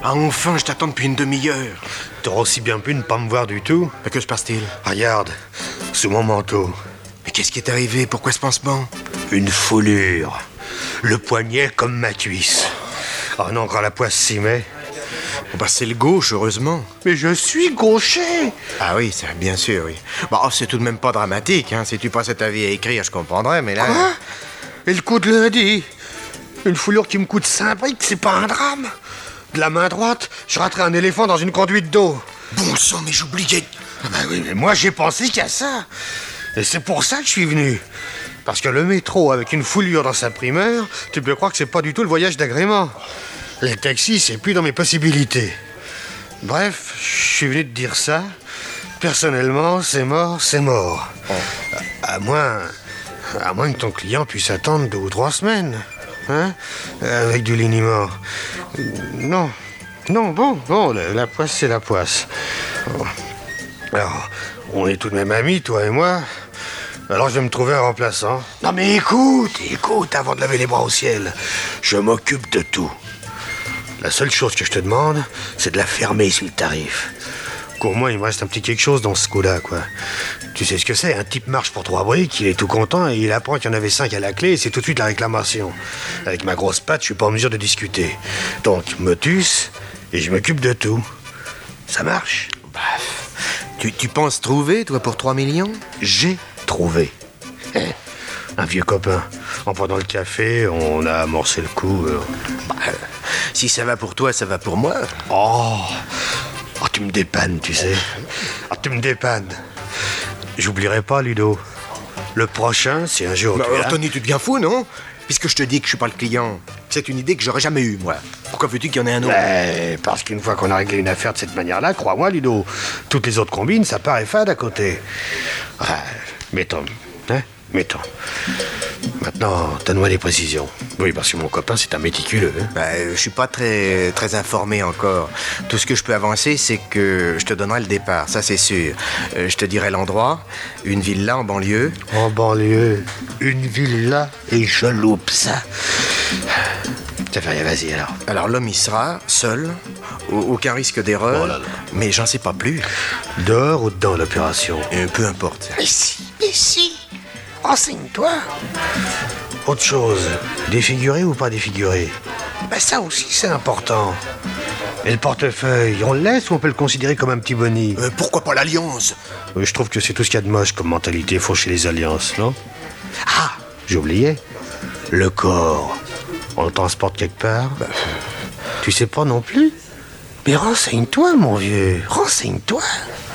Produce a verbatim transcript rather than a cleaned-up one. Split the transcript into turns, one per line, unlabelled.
Ah, enfin, je t'attends depuis une demi-heure.
T'aurais aussi bien pu ne pas me voir du tout.
Mais que se passe-t-il?
Regarde, sous mon manteau.
Mais qu'est-ce qui est arrivé? Pourquoi ce pansement?
Une foulure. Le poignet comme ma cuisse. Oh non, quand la poisse s'y met.
Oh, bah, c'est le gauche, heureusement.
Mais je suis gaucher.
Ah oui, c'est bien sûr, oui. Bon, oh, c'est tout de même pas dramatique, hein. Si tu passais ta vie à écrire, je comprendrais, mais là...
Quoi? Et le coup de lundi? Une foulure qui me coûte cinq briques, c'est pas un drame. De la main droite, je raterais un éléphant dans une conduite d'eau.
Bon sang, mais j'oubliais...
Ah bah oui, mais moi j'ai pensé qu'à ça. Et c'est pour ça que je suis venu. Parce que le métro avec une foulure dans sa primeur, tu peux croire que c'est pas du tout le voyage d'agrément. Le taxi, c'est plus dans mes possibilités. Bref, je suis venu te dire ça. Personnellement, c'est mort, c'est mort.
Oh.
À, à moins... À moins que ton client puisse attendre deux ou trois semaines. Hein? Avec du liniment. Non. Non, bon, bon, la, la poisse, c'est la poisse. Bon. Alors, on est tout de même amis, toi et moi. Alors je vais me trouver un remplaçant. Non mais écoute, écoute, avant de lever les bras au ciel. Je m'occupe de tout. La seule chose que je te demande, c'est de la fermer sur le tarif. Qu'au moins, il me reste un petit quelque chose dans ce coup-là, quoi. Tu sais ce que c'est, un type marche pour trois briques, il est tout content et il apprend qu'il y en avait cinq à la clé et c'est tout de suite la réclamation. Avec ma grosse patte, je suis pas en mesure de discuter. Donc, motus, et je m'occupe de tout. Ça marche?
Bah, tu, tu penses trouver, toi, pour trois millions?
J'ai trouvé. Eh, un vieux copain. En prenant le café, on a amorcé le coup. Euh...
Bah, euh, si ça va pour toi, ça va pour moi.
Oh, oh tu me dépannes, tu sais. Oh, tu me dépannes. J'oublierai pas, Ludo. Le prochain, c'est un jour.
Bah,
tu
alors, Tony, tu deviens fou, non? Puisque je te dis que je suis pas le client. C'est une idée que j'aurais jamais eue, moi. Pourquoi veux-tu qu'il y en ait un autre?
Mais parce qu'une fois qu'on a réglé une affaire de cette manière-là, crois-moi, Ludo, toutes les autres combines, ça paraît fade à côté. Ah, mettons, hein, mettons. Maintenant, donne-moi des précisions. Oui, parce que mon copain, c'est un méticuleux. Hein.
Bah, je suis pas très, très informé encore. Tout ce que je peux avancer, c'est que je te donnerai le départ, ça c'est sûr. Euh, je te dirai l'endroit, une villa en banlieue.
En banlieue, une villa, et je loupe ça. Ça fait rien, vas-y alors.
Alors l'homme y sera, seul, au- aucun risque d'erreur,
Oh là là.
mais j'en sais pas plus.
Dehors ou dedans l'opération?
Euh, peu importe.
Mais si, mais si. Renseigne-toi. Autre chose, défiguré ou pas défiguré? Ben ça aussi c'est important. Et le portefeuille, on le laisse ou on peut le considérer comme un petit boni?
Euh, pourquoi pas l'alliance?
Euh, Je trouve que c'est tout ce qu'il y a de moche comme mentalité faucher les alliances, non? Ah, j'ai oublié. Le corps, on le transporte quelque part? Ben, tu sais pas non plus? Mais renseigne-toi, mon vieux, renseigne-toi.